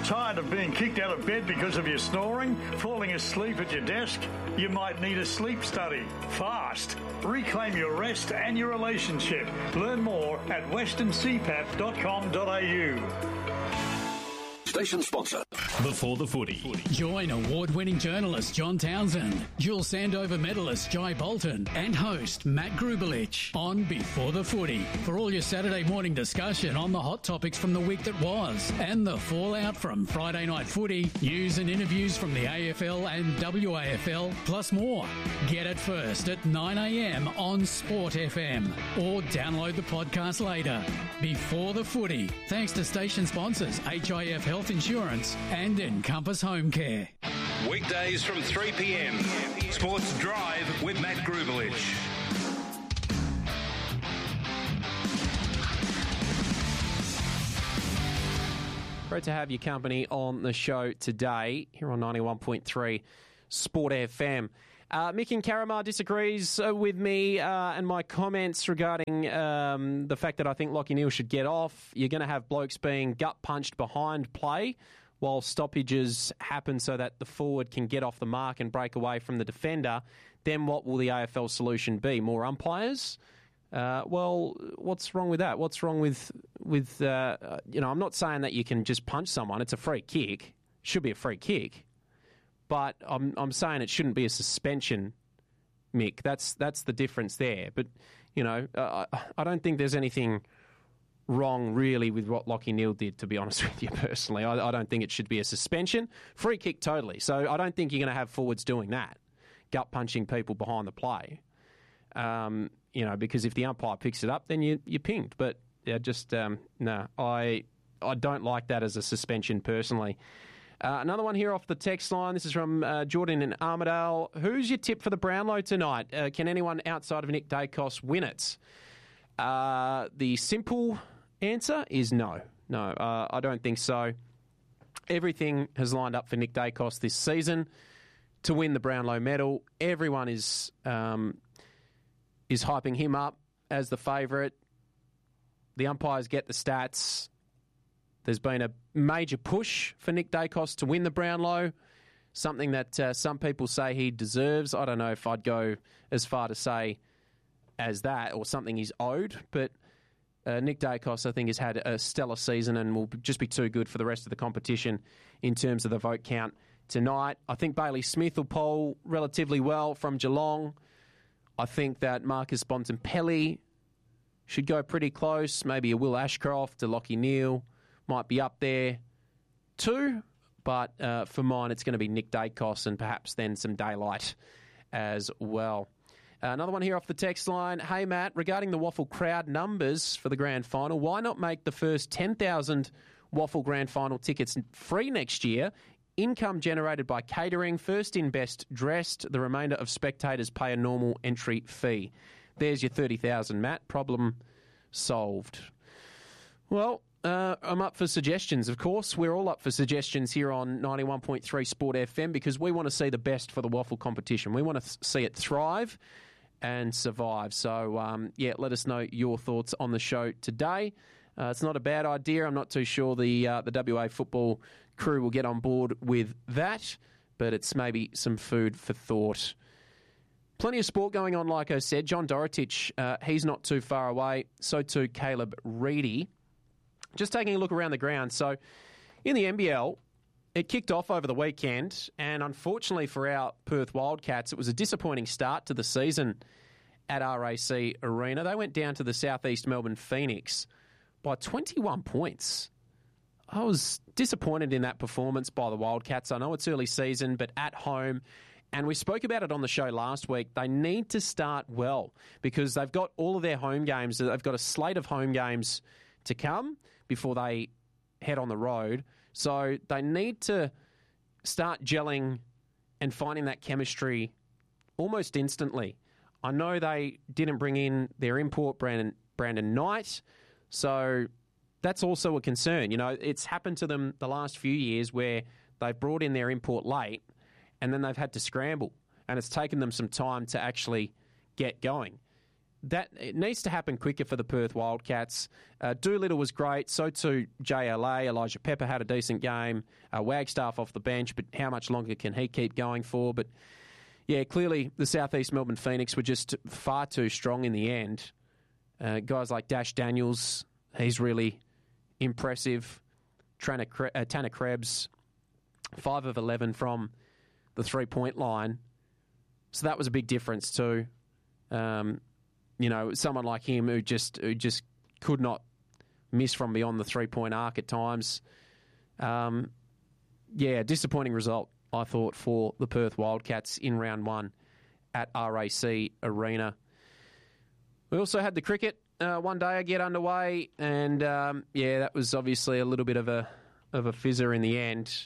Tired of being kicked out of bed because of your snoring? Falling asleep at your desk? You might need a sleep study. Fast. Reclaim your rest and your relationship. Learn more at westerncpap.com.au. Station sponsor. Before the Footy. Join award-winning journalist John Townsend, dual Sandover medalist Jai Bolton, and host Matt Grubelich on Before the Footy for all your Saturday morning discussion on the hot topics from the week that was and the fallout from Friday night footy, news and interviews from the AFL and WAFL, plus more. Get it first at 9 a.m. on Sport FM or download the podcast later. Before the Footy, thanks to station sponsors HIF Health Insurance and Encompass Home Care. Weekdays from 3 p.m. Sports Drive with Matt Grubelich. Great to have your company on the show today here on 91.3 Sport FM. Mick and Karamar disagrees with me and my comments regarding the fact that I think Lachie Neale should get off. You're going to have blokes being gut-punched behind play while stoppages happen so that the forward can get off the mark and break away from the defender. Then what will the AFL solution be? More umpires? Well, what's wrong with that? What's wrong with I'm not saying that you can just punch someone. It's a free kick. It should be a free kick. But I'm saying it shouldn't be a suspension, Mick. That's the difference there. But, I don't think there's anything wrong really with what Lachie Neale did, to be honest with you personally. I don't think it should be a suspension. Free kick, totally. So I don't think you're going to have forwards doing that, gut-punching people behind the play. Because if the umpire picks it up, then you're pinged. But no, I don't like that as a suspension personally. Another one here off the text line. This is from Jordan in Armidale. Who's your tip for the Brownlow tonight? Can anyone outside of Nick Dacos win it? The simple answer is no. No, I don't think so. Everything has lined up for Nick Dacos this season to win the Brownlow medal. Everyone is hyping him up as the favourite. The umpires get the stats. There's been a major push for Nick Dacos to win the Brownlow, something that some people say he deserves. I don't know if I'd go as far to say as that or something he's owed, but Nick Dacos, I think, has had a stellar season and will just be too good for the rest of the competition in terms of the vote count tonight. I think Bailey Smith will poll relatively well from Geelong. I think that Marcus Bontempelli should go pretty close. Maybe a Will Ashcroft, a Lachie Neale might be up there too. But for mine, it's going to be Nick Dacos and perhaps then some daylight as well. Another one here off the text line. Hey, Matt, regarding the Waffle crowd numbers for the grand final, why not make the first 10,000 Waffle grand final tickets free next year? Income generated by catering, first in best dressed. The remainder of spectators pay a normal entry fee. There's your 30,000, Matt. Problem solved. Well, I'm up for suggestions, of course. We're all up for suggestions here on 91.3 Sport FM because we want to see the best for the Waffle competition. We want to see it thrive and survive. So, let us know your thoughts on the show today. It's not a bad idea. I'm not too sure the WA football crew will get on board with that, but it's maybe some food for thought. Plenty of sport going on, like I said. John Dorotich, he's not too far away. So too Caleb Reedy. Just taking a look around the ground. So in the NBL, it kicked off over the weekend, and unfortunately for our Perth Wildcats, it was a disappointing start to the season at RAC Arena. They went down to the Southeast Melbourne Phoenix by 21 points. I was disappointed in that performance by the Wildcats. I know it's early season, but at home, and we spoke about it on the show last week, they need to start well because they've got all of their home games. They've got a slate of home games to come before they head on the road. So they need to start gelling and finding that chemistry almost instantly. I know they didn't bring in their import, Brandon Knight, so that's also a concern. You know, it's happened to them the last few years where they've brought in their import late and then they've had to scramble, and it's taken them some time to actually get going. it needs to happen quicker for the Perth Wildcats. Doolittle was great, so too JLA. Elijah Pepper had a decent game. Wagstaff off the bench, but how much longer can he keep going for? But yeah, clearly the Southeast Melbourne Phoenix were just far too strong in the end. Guys like Dash Daniels, he's really impressive. Tanner Krebs, 5 of 11 from the 3-point line. So that was a big difference too. Someone like him who just could not miss from beyond the 3-point arc at times. Disappointing result, I thought, for the Perth Wildcats in round 1 at RAC Arena. We also had the cricket one day get underway, and that was obviously a little bit of a fizzer in the end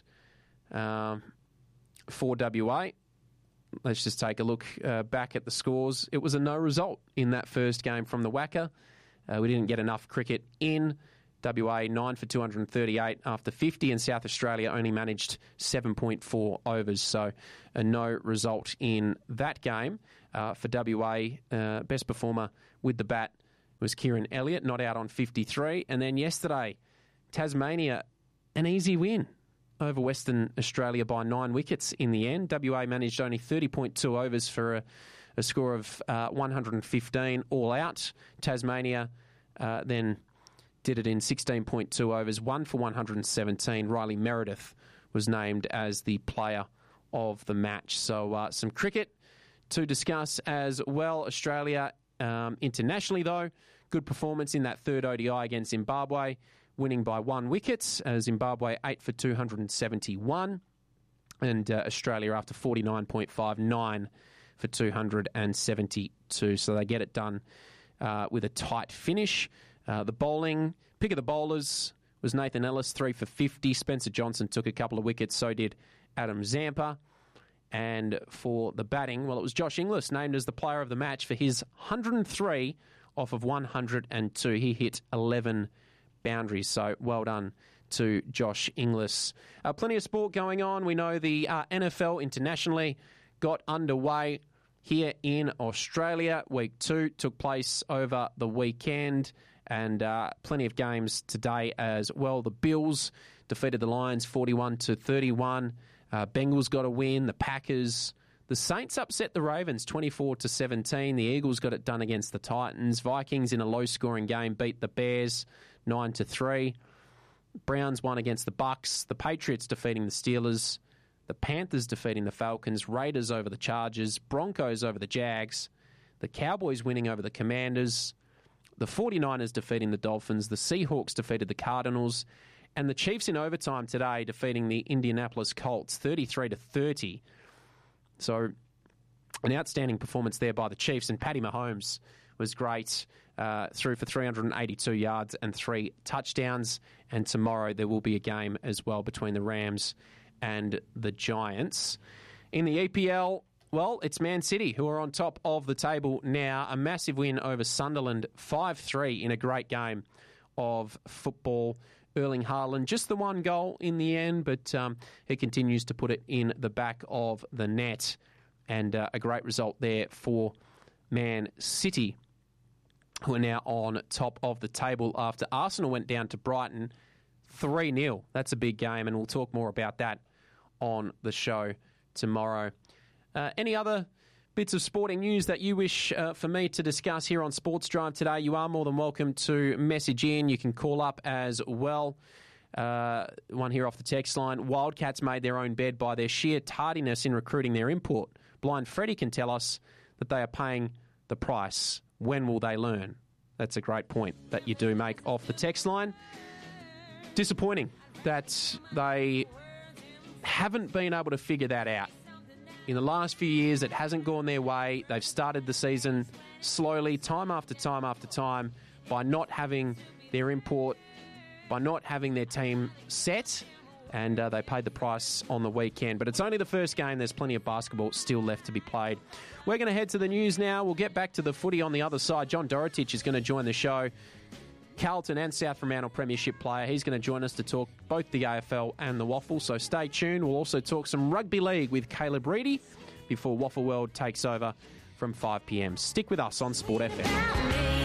for WA. Let's just take a look back at the scores. It was a no result in that first game from the WACA. We didn't get enough cricket in. WA 9 for 238 after 50, and South Australia only managed 7.4 overs. So a no result in that game for WA. Best performer with the bat was Kieran Elliott, not out on 53. And then yesterday, Tasmania, an easy win over Western Australia by 9 wickets in the end. WA managed only 30.2 overs for a score of 115 all out. Tasmania then did it in 16.2 overs, 1 for 117. Riley Meredith was named as the player of the match. So some cricket to discuss as well. Australia internationally, though, good performance in that third ODI against Zimbabwe, winning by 1 wicket. Zimbabwe 8 for 271, and Australia after 49.59 for 272. So they get it done with a tight finish. The bowling, pick of the bowlers was Nathan Ellis, 3 for 50. Spencer Johnson took a couple of wickets, so did Adam Zampa. And for the batting, well, it was Josh Inglis named as the player of the match for his 103 off of 102. He hit 11 boundaries, so well done to Josh Inglis. Plenty of sport going on. We know the NFL internationally got underway here in Australia. Week 2 took place over the weekend, and plenty of games today as well. The Bills defeated the Lions 41-31. Bengals got a win. The Packers. The Saints upset the Ravens 24-17. The Eagles got it done against the Titans. Vikings in a low-scoring game beat the Bears 9-3. Browns won against the Bucks. The Patriots defeating the Steelers. The Panthers defeating the Falcons. Raiders over the Chargers. Broncos over the Jags. The Cowboys winning over the Commanders. The 49ers defeating the Dolphins. The Seahawks defeated the Cardinals. And the Chiefs in overtime today defeating the Indianapolis Colts 33-30. So an outstanding performance there by the Chiefs. And Patty Mahomes was great, threw for 382 yards and 3 touchdowns. And tomorrow there will be a game as well between the Rams and the Giants. In the EPL, well, it's Man City who are on top of the table now. A massive win over Sunderland, 5-3 in a great game of football. Erling Haaland, just the 1 goal in the end, but he continues to put it in the back of the net. And a great result there for Man City, who are now on top of the table after Arsenal went down to Brighton 3-0. That's a big game, and we'll talk more about that on the show tomorrow. Any other bits of sporting news that you wish for me to discuss here on Sports Drive today, you are more than welcome to message in. You can call up as well. One here off the text line. Wildcats made their own bed by their sheer tardiness in recruiting their import. Blind Freddie can tell us that they are paying the price. When will they learn? That's a great point that you do make off the text line. Disappointing that they haven't been able to figure that out. In the last few years, it hasn't gone their way. They've started the season slowly, time after time after time, by not having their import, by not having their team set, and they paid the price on the weekend. But it's only the first game. There's plenty of basketball still left to be played. We're going to head to the news now. We'll get back to the footy on the other side. John Dorotich is going to join the show. Carlton and South Fremantle Premiership player. He's going to join us to talk both the AFL and the Waffle, so stay tuned. We'll also talk some rugby league with Caleb Reedy before Waffle World takes over from 5 p.m. Stick with us on Sport FM.